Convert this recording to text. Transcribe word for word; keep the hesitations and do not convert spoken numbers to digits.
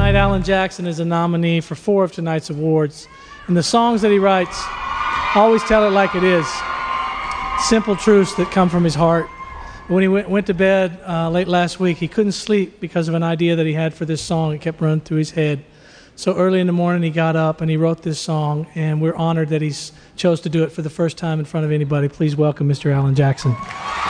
tonight, Alan Jackson is a nominee for four of tonight's awards. And the songs that he writes always tell it like it is. Simple truths that come from his heart. When he went, went to bed uh, late last week, he couldn't sleep because of an idea that he had for this song. It kept running through his head. So early in the morning, he got up and he wrote this song, and we're honored that he chose to do it for the first time in front of anybody. Please welcome Mister Alan Jackson.